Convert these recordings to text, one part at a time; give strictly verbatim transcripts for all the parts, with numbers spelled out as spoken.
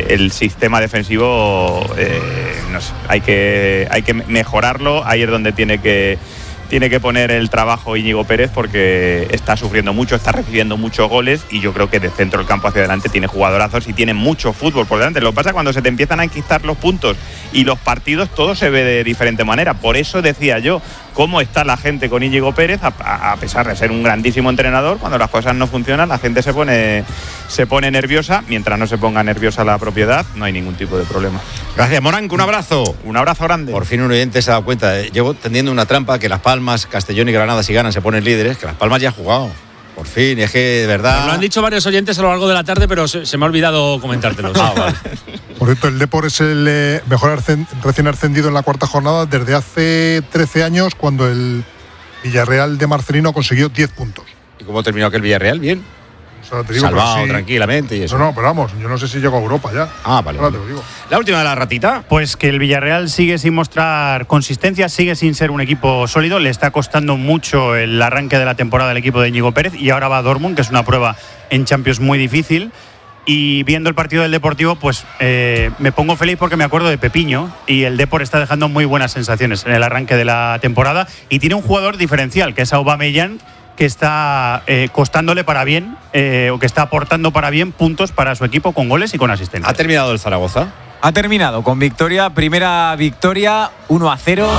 el sistema defensivo, eh, no sé, hay que, hay que mejorarlo. Ahí es donde tiene que tiene que poner el trabajo Íñigo Pérez, porque está sufriendo mucho, está recibiendo muchos goles, y yo creo que de centro del campo hacia adelante tiene jugadorazos y tiene mucho fútbol por delante. Lo que pasa es que cuando se te empiezan a enquistar los puntos y los partidos, todo se ve de diferente manera. Por eso decía yo, cómo está la gente con Íñigo Pérez, a, a pesar de ser un grandísimo entrenador, cuando las cosas no funcionan, la gente se pone, se pone nerviosa. Mientras no se ponga nerviosa la propiedad, no hay ningún tipo de problema. Gracias, Moranco, un abrazo. Un abrazo grande. Por fin un oyente se ha dado cuenta, eh, llevo tendiendo una trampa, que Las Palmas, Castellón y Granada, si ganan, se ponen líderes, que Las Palmas ya ha jugado. Por fin, es que de verdad... Lo han dicho varios oyentes a lo largo de la tarde, pero se, se me ha olvidado comentártelos. Ah, vale. Por cierto, el Depor es el eh, mejor arcen, recién ascendido en la cuarta jornada desde hace trece años, cuando el Villarreal de Marcelino consiguió diez puntos. ¿Y cómo terminó aquel Villarreal? Bien. O sea, te digo, salvado sí, tranquilamente y eso. No, no, pero vamos, yo no sé si llegó a Europa ya. Ah, vale. Ahora vale. te lo digo. La última de la ratita. Pues que el Villarreal sigue sin mostrar consistencia, sigue sin ser un equipo sólido. Le está costando mucho el arranque de la temporada al equipo de Íñigo Pérez, y ahora va a Dortmund, que es una prueba en Champions muy difícil. Y viendo el partido del Deportivo, pues eh, me pongo feliz porque me acuerdo de Pepiño, y el Depor está dejando muy buenas sensaciones en el arranque de la temporada, y tiene un jugador diferencial, que es Aubameyang, que está eh, costándole para bien, eh, o que está aportando para bien puntos para su equipo, con goles y con asistencias. ¿Ha terminado el Zaragoza? Ha terminado con victoria, primera victoria, uno a cero.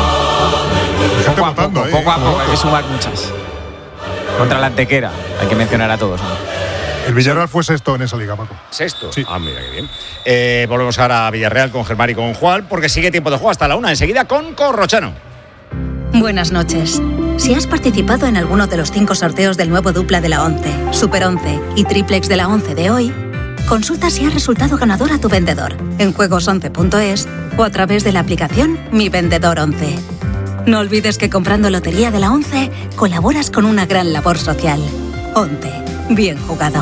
Poco a poco, eh, poco a poco, hay que sumar muchas. Contra la Antequera, hay que mencionar a todos, ¿no? El Villarreal fue sexto en esa liga, Paco. ¿Sexto? Sí. Ah, mira qué bien. Eh, volvemos ahora a Villarreal con Germán y con Juan, porque sigue tiempo de juego hasta la una. Enseguida con Corrochano. Buenas noches. Si has participado en alguno de los cinco sorteos del nuevo dupla de la once, Super once y Triplex de la once de hoy, consulta si has resultado ganador a tu vendedor en juegos once punto es o a través de la aplicación Mi Vendedor once. No olvides que comprando Lotería de la once colaboras con una gran labor social. once. Bien jugado.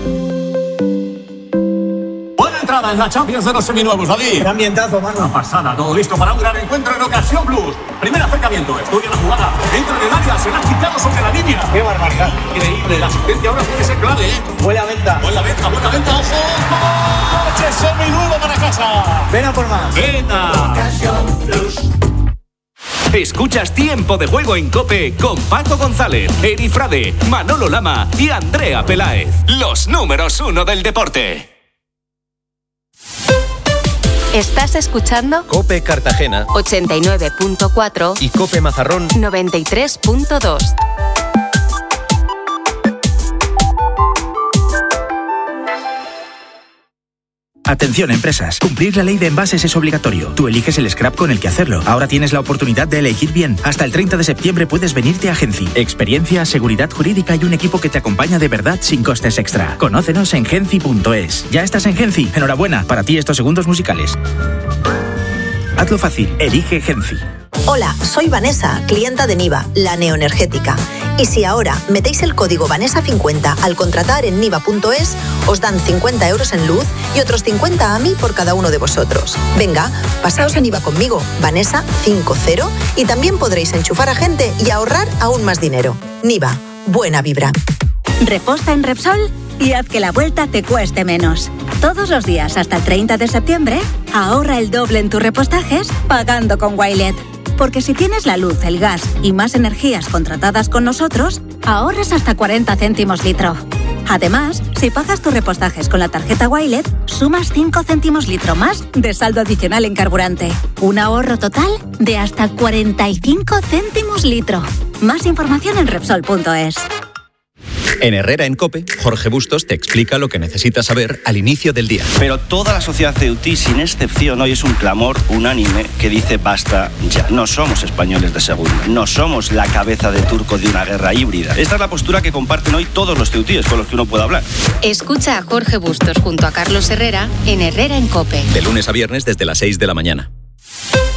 Buena entrada en la Champions de los seminuevos, David. Qué ambientazo, mano. Una pasada, todo listo para un gran encuentro en Ocasión Plus. Primer acercamiento, estudia la jugada, entra en el área, se la ha quitado sobre la línea. Qué barbaridad. Increíble, la asistencia ahora puede ser clave, ¿eh? Buena venta. Buena venta, buena venta, ojo. ¡Coche seminuevo para casa! Ven a por más. Venta. Ocasión Plus. Escuchas Tiempo de Juego en COPE con Paco González, Eri Frade, Manolo Lama y Andrea Peláez. Los números uno del deporte. Estás escuchando COPE Cartagena ochenta y nueve punto cuatro y COPE Mazarrón noventa y tres punto dos. Atención empresas, cumplir la ley de envases es obligatorio. Tú eliges el scrap con el que hacerlo. Ahora tienes la oportunidad de elegir bien. Hasta el treinta de septiembre puedes venirte a Genci. Experiencia, seguridad jurídica y un equipo que te acompaña de verdad sin costes extra. Conócenos en genci punto es. ¿Ya estás en Genci? Enhorabuena, para ti estos segundos musicales. Hazlo fácil, elige Genci. Hola, soy Vanessa, clienta de Niva, la neoenergética. Y si ahora metéis el código Vanessa cincuenta al contratar en niva punto es, os dan cincuenta euros en luz y otros cincuenta a mí por cada uno de vosotros. Venga, pasaos a Niva conmigo, Vanessa cincuenta, y también podréis enchufar a gente y ahorrar aún más dinero. Niva, buena vibra. Reposta en Repsol y haz que la vuelta te cueste menos. Todos los días hasta el treinta de septiembre, ahorra el doble en tus repostajes pagando con Wilet. Porque si tienes la luz, el gas y más energías contratadas con nosotros, ahorras hasta cuarenta céntimos litro. Además, si pagas tus repostajes con la tarjeta Wilet, sumas cinco céntimos litro más de saldo adicional en carburante. Un ahorro total de hasta cuarenta y cinco céntimos litro. Más información en Repsol punto es. En Herrera en COPE, Jorge Bustos te explica lo que necesitas saber al inicio del día. Pero toda la sociedad ceutí, sin excepción, hoy es un clamor unánime que dice basta ya. No somos españoles de segunda, no somos la cabeza de turco de una guerra híbrida. Esta es la postura que comparten hoy todos los ceutíes con los que uno puede hablar. Escucha a Jorge Bustos junto a Carlos Herrera en Herrera en COPE. De lunes a viernes desde las seis de la mañana.